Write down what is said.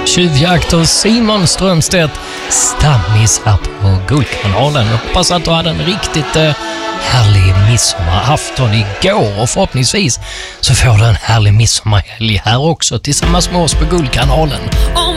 Tjuvjakt och Simon Strömstedt, stammis här på Guldkanalen. Jag hoppas att du hade en riktigt härlig midsommarafton igår och förhoppningsvis så får du en härlig midsommarhelg här också tillsammans med oss på Guldkanalen.